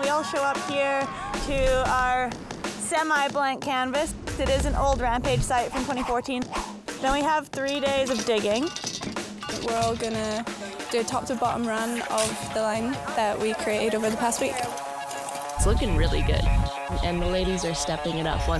We all show up here to our semi-blank canvas. It is an old Rampage site from 2014. Then we have 3 days of digging. We're all gonna do a top to bottom run of the line that we created over the past week. It's looking really good, and the ladies are stepping it up one